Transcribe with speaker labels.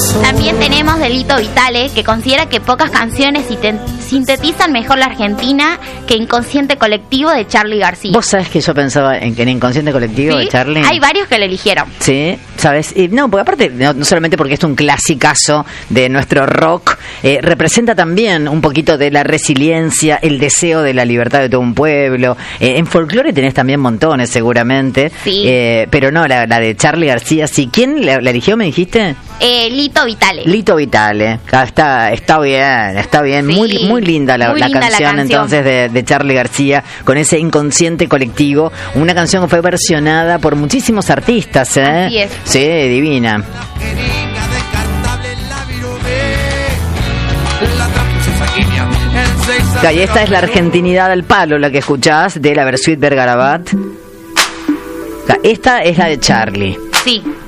Speaker 1: También tenemos de Lito Vitale, que considera que pocas canciones sintetizan mejor la Argentina que Inconsciente Colectivo de Charly García.
Speaker 2: Vos sabés que yo pensaba en Inconsciente Colectivo, ¿sí?, de Charly.
Speaker 1: Hay varios que lo eligieron.
Speaker 2: Sí, ¿sabes? Y no, porque aparte, no solamente porque es un clasicazo de nuestro rock, representa también un poquito de la resiliencia, el deseo de la libertad de todo un pueblo. En folclore tenés también montones, seguramente.
Speaker 1: Sí.
Speaker 2: Pero no, la de Charly García, sí. ¿Quién la eligió, me dijiste?
Speaker 1: Lito Vitale.
Speaker 2: Lito Vitale. Está bien.
Speaker 1: Sí,
Speaker 2: muy linda la canción entonces de Charly García, con ese Inconsciente Colectivo. Una canción que fue versionada por muchísimos artistas, ¿eh?
Speaker 1: Así es.
Speaker 2: Sí, divina. Y esta es la argentinidad al palo, la que escuchás de la Versuit Vergarabat. Esta es la de Charly.
Speaker 1: Sí.